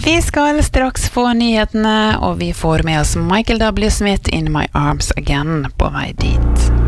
Vi skal straks få nyhetene, og vi får med oss Michael W. Smith, In My Arms Again, på vei dit.